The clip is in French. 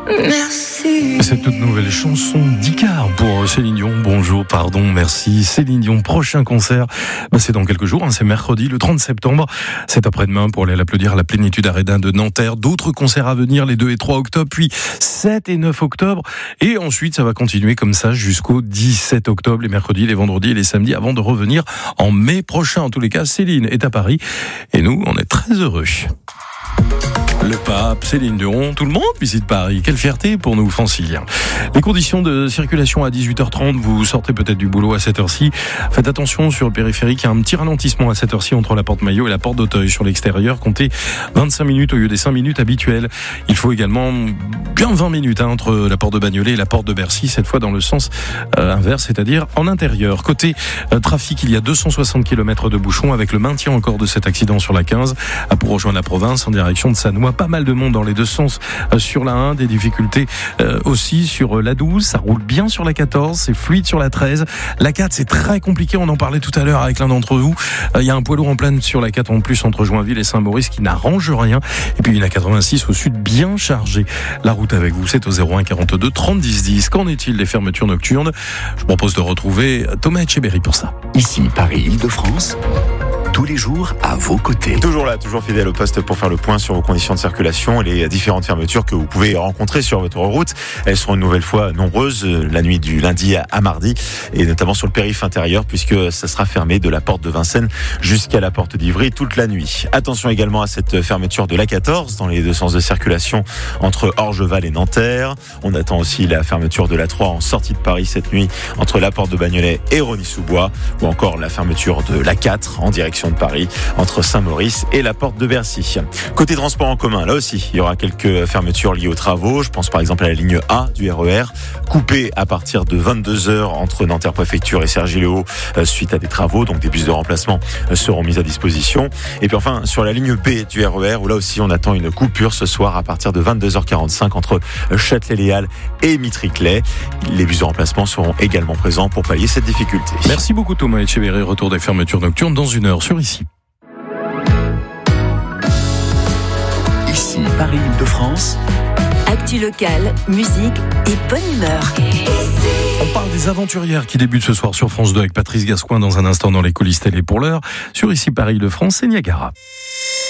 Merci. Cette toute nouvelle chanson d'Icare pour Céline Dion. Bonjour, pardon, merci. Céline Dion, prochain concert, c'est dans quelques jours, c'est mercredi, le 30 septembre. C'est après-demain pour aller l'applaudir à la Plénitude Arena de Nanterre. D'autres concerts à venir les 2 et 3 octobre, puis 7 et 9 octobre. Et ensuite, ça va continuer comme ça jusqu'au 17 octobre, les mercredis, les vendredis et les samedis, avant de revenir en mai prochain. En tous les cas, Céline est à Paris et nous, on est très heureux. Le pape, Céline Dion, tout le monde visite Paris. Quelle fierté pour nous, franciliens. Les conditions de circulation à 18h30, vous sortez peut-être du boulot à cette heure-ci. Faites attention sur le périphérique, il y a un petit ralentissement à cette heure-ci entre la porte Maillot et la porte d'Auteuil. Sur l'extérieur, comptez 25 minutes au lieu des 5 minutes habituelles. Il faut également bien 20 minutes entre la porte de Bagnolet et la porte de Bercy, cette fois dans le sens inverse, c'est-à-dire en intérieur. Côté trafic, il y a 260 km de bouchons avec le maintien encore de cet accident sur la 15 pour rejoindre la province en direction de Sannois. Pas mal de monde dans les deux sens sur la 1, des difficultés aussi sur la 12, ça roule bien sur la 14, c'est fluide sur la 13, la 4 c'est très compliqué, on en parlait tout à l'heure avec l'un d'entre vous, il y a un poids lourd en pleine sur la 4 en plus entre Joinville et Saint-Maurice qui n'arrange rien, et puis une A86 au sud bien chargée. La route avec vous, c'est au 01 42 30 10 10. Qu'en est-il des fermetures nocturnes? Je vous propose de retrouver Thomas Etcheberry pour ça. Ici Paris-Île-de-France, tous les jours à vos côtés. Toujours là, toujours fidèle au poste pour faire le point sur vos conditions de circulation et les différentes fermetures que vous pouvez rencontrer sur votre route. Elles seront une nouvelle fois nombreuses la nuit du lundi à mardi et notamment sur le périph' intérieur puisque ça sera fermé de la porte de Vincennes jusqu'à la porte d'Ivry toute la nuit. Attention également à cette fermeture de la 14 dans les deux sens de circulation entre Orgeval et Nanterre. On attend aussi la fermeture de la 3 en sortie de Paris cette nuit entre la porte de Bagnolet et Rosny-sous-Bois ou encore la fermeture de la 4 en direction de Paris entre Saint-Maurice et la porte de Bercy. Côté transport en commun, là aussi, il y aura quelques fermetures liées aux travaux. Je pense par exemple à la ligne A du RER, coupée à partir de 22h entre Nanterre Préfecture et Cergy-le-Haut suite à des travaux, donc des bus de remplacement seront mis à disposition. Et puis enfin, sur la ligne B du RER, où là aussi on attend une coupure ce soir à partir de 22h45 entre Châtelet-Les-Halles et Mitriclay. Les bus de remplacement seront également présents pour pallier cette difficulté. Merci beaucoup Thomas Etcheberry, retour des fermetures nocturnes dans une heure sur Ici. Ici Paris-Île-de-France. Actu locale, musique et bonne humeur. On parle des aventurières qui débutent ce soir sur France 2 avec Patrice Gascoin dans un instant dans les coulisses télé pour l'heure. Sur Ici Paris-Île-de-France, c'est Niagara.